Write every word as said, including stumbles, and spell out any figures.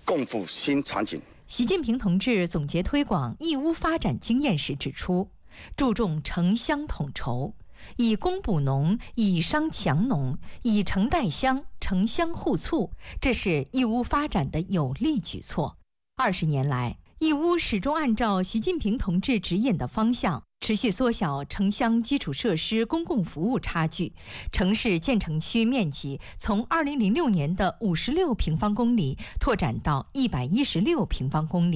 共赴新场景。 习近平同志总结推广义乌发展经验时指出，注重城乡统筹，以工补农，以商强农，以城带乡，城乡互促，这是义乌发展的有力举措。二十年来，义乌始终按照习近平同志指引的方向，持续缩小城乡基础设施公共服务差距，城市建成区面积从二零零六年的五十六平方公里拓展到一百一十六平方公里。